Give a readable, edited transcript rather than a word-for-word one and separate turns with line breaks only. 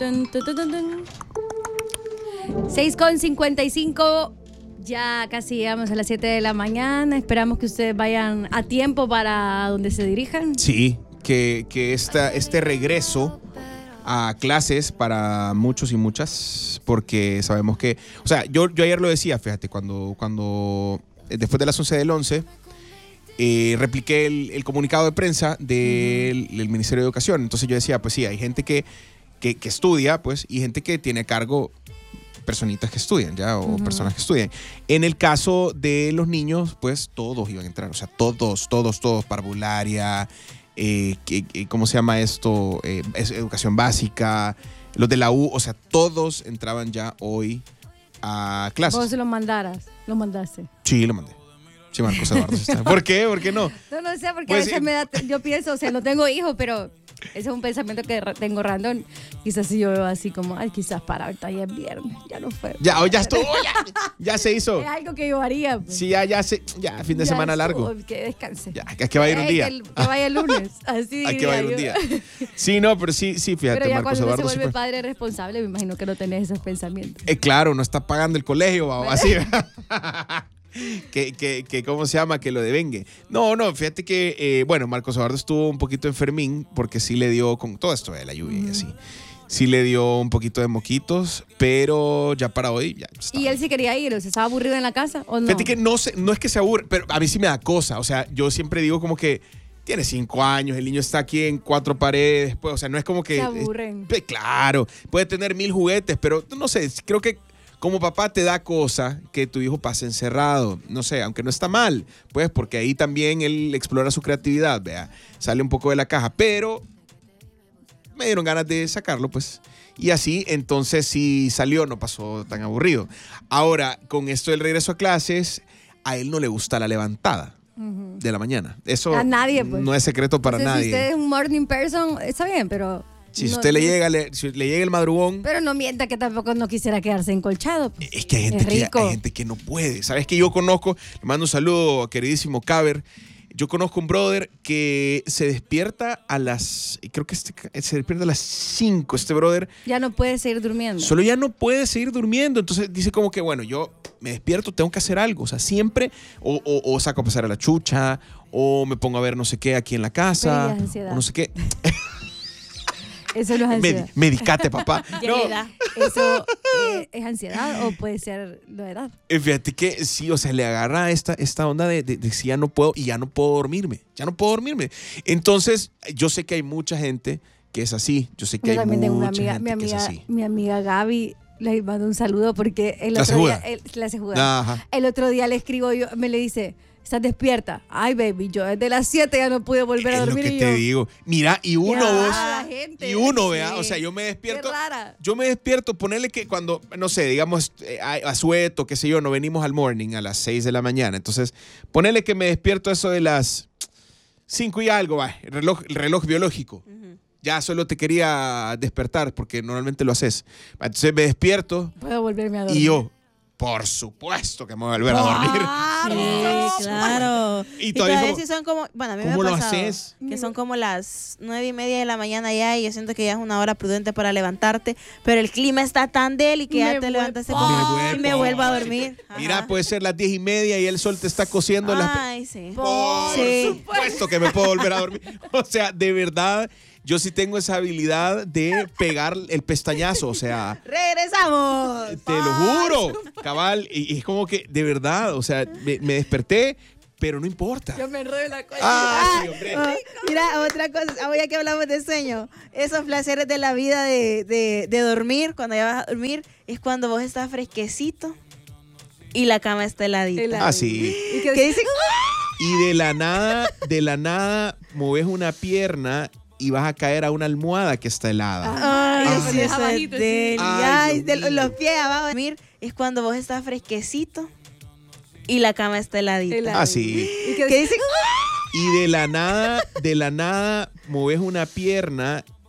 6:55, ya casi llegamos a las 7 de la mañana. Esperamos que ustedes vayan a tiempo para donde se dirijan.
Sí, que este regreso a clases para muchos y muchas, porque sabemos que, o sea, yo ayer lo decía, fíjate, cuando después de las 11 del 11, repliqué el comunicado de prensa del Ministerio de Educación. Entonces yo decía, pues sí, hay gente que estudia, pues, y gente que tiene a cargo personitas que estudian, ya, o personas que estudian. En el caso de los niños, pues todos iban a entrar, o sea, todos, parvularia, ¿cómo se llama esto? Es educación básica, los de la U, o sea, todos entraban ya hoy a clases.
¿Vos lo mandaste?
Sí, lo mandé. Sí, Marcos Eduardo. ¿Por qué? ¿Por qué no?
No sé, porque
Pues,
a veces me da, yo pienso, o sea, no tengo hijos, pero ese es un pensamiento que tengo random. Quizás si yo veo así como, ay, quizás para ahorita ya es viernes, ya no fue.
Ya, hoy ya estuvo, ya se hizo.
Es algo que yo haría. Pues.
Sí, ya fin de semana largo.
Que descanse.
Ya, que va a ir un día.
Que vaya el lunes, así
que va a ir un día. Sí, no, pero sí, fíjate,
pero ya
Marcos
cuando
Eduardo.
uno se vuelve padre responsable, me imagino que no tenés esos pensamientos.
Claro, no está pagando el colegio, así. que ¿cómo se llama? Que lo devengue. No, fíjate que, bueno, Marcos Eduardo estuvo un poquito enfermín porque sí le dio, con todo esto de la lluvia y así, sí le dio un poquito de moquitos, pero ya para hoy ya está.
¿Y él sí quería ir? ¿O sea, estaba aburrido en la casa o no?
Fíjate que no es que se aburre, pero a mí sí me da cosa. O sea, yo siempre digo como que tiene 5 años, el niño está aquí en 4 paredes, pues, o sea, no es como que...
Se aburren.
Claro, puede tener 1000 juguetes, pero no sé, creo que como papá te da cosa que tu hijo pase encerrado. No sé, aunque no está mal, pues, porque ahí también él explora su creatividad, vea, sale un poco de la caja, pero me dieron ganas de sacarlo, pues. Y así, entonces, si salió, no pasó tan aburrido. Ahora, con esto del regreso a clases, a él no le gusta la levantada de la mañana. Eso
a nadie, pues.
No es secreto para nadie.
Si usted es un morning person, está bien, pero...
Si usted le llega el madrugón.
Pero no mienta que tampoco no quisiera quedarse encolchado. Pues.
Es que hay gente que no puede. ¿Sabes que yo conozco? Le mando un saludo, queridísimo Caber. Yo conozco un brother que se despierta a las... Creo que se despierta a las 5, este brother.
Ya no puede seguir durmiendo.
Solo ya no puede seguir durmiendo. Entonces dice como que, bueno, yo me despierto, tengo que hacer algo. O sea, siempre o saco a pasar a la chucha, o me pongo a ver no sé qué aquí en la casa, o no sé qué.
Eso no es ansiedad.
Medicate, papá.
No. ¿Eso es ansiedad o puede ser la edad?
Fíjate que sí, o sea, le agarra esta onda de si ya no puedo y ya no puedo dormirme. Entonces, yo sé que hay mucha gente que es así. Yo sé que hay mucha gente que es así.
Mi amiga Gaby, le mando un saludo porque el otro día le escribo yo, me le dice... ¿Estás despierta? Ay, baby, yo desde las 7 ya no pude volver a dormir.
Es lo que te digo. Mira, y uno vos.
Gente,
vea. Sí. O sea, yo me despierto.
Qué rara.
Yo me despierto, ponerle que cuando, no sé, digamos, a Sueto, qué sé yo, no venimos al morning a las 6 de la mañana. Entonces, ponerle que me despierto eso de las 5 y algo, va, el reloj biológico. Ya solo te quería despertar porque normalmente lo haces. Entonces me despierto.
Puedo volverme a dormir.
Y yo, por supuesto que me voy a volver a dormir.
Sí, claro.
Y todavía
si son como, bueno, a mí me
¿cómo
ha
lo
pasado
haces?
que son como las 9:30 de la mañana ya y yo siento que ya es una hora prudente para levantarte, pero el clima está tan deli que ya te levantaste y me vuelvo a dormir.
Mira, puede ser las 10:30 y el sol te está cociendo.
Ay, sí.
Por supuesto que me puedo volver a dormir. O sea, de verdad... Yo sí tengo esa habilidad de pegar el pestañazo, o sea...
¡Regresamos!
Te lo juro, cabal. Y es como que, de verdad, o sea, me desperté, pero no importa.
Yo me enredo en la cola.
Sí, hombre.
Mira, otra cosa, ya que hablamos de sueño, esos placeres de la vida de dormir, cuando ya vas a dormir, es cuando vos estás fresquecito y la cama está heladita.
Sí.
¿Y qué dicen?
Y de la nada, moves una pierna y vas a caer a una almohada que está helada.
Ay, sí, eso es deli. Ay, los pies abajo de dormir es cuando vos estás fresquecito y la cama está heladita.
Sí.
¿Y qué dicen?
Y de la nada, moves una pierna